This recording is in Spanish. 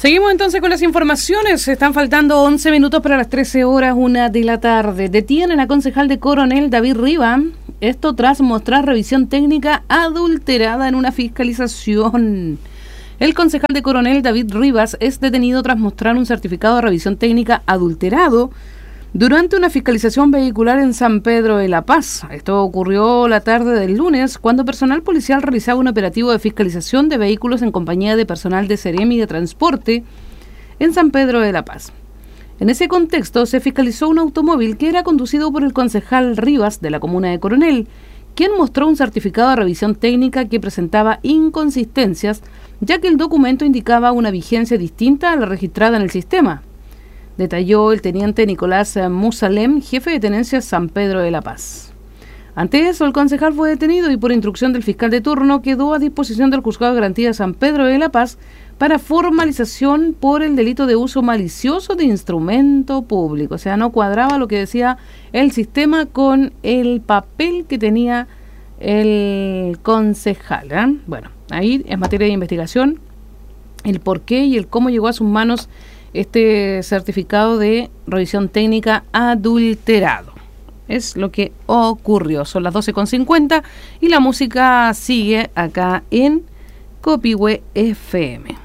Seguimos entonces con las informaciones. Están faltando 11 minutos para las 13 horas, 1 de la tarde. Detienen a concejal de Coronel David Riva. Esto tras mostrar revisión técnica adulterada en una fiscalización. El concejal de Coronel David Rivas es detenido tras mostrar un certificado de revisión técnica adulterado durante una fiscalización vehicular en San Pedro de la Paz. Esto ocurrió la tarde del lunes, cuando personal policial realizaba un operativo de fiscalización de vehículos en compañía de personal de Seremi de Transporte en San Pedro de la Paz. En ese contexto, se fiscalizó un automóvil que era conducido por el concejal Rivas de la comuna de Coronel, quien mostró un certificado de revisión técnica que presentaba inconsistencias, ya que el documento indicaba una vigencia distinta a la registrada en el sistema. Detalló el teniente Nicolás Musalem, jefe de tenencia San Pedro de la Paz. Ante eso, el concejal fue detenido y por instrucción del fiscal de turno quedó a disposición del Juzgado de Garantía San Pedro de la Paz para formalización por el delito de uso malicioso de instrumento público. O sea, no cuadraba lo que decía el sistema con el papel que tenía el concejal, ¿eh? Bueno, ahí es materia de investigación el por qué y el cómo llegó a sus manos este certificado de revisión técnica adulterado. Es lo que ocurrió. Son las 12:50 y la música sigue acá en Copihue FM.